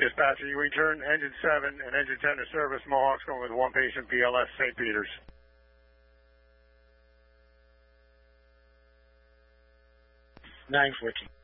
Dispatcher, you return engine 7 and engine 10 to service. Mohawk's going with 1 patient, BLS, St. Peters. 914.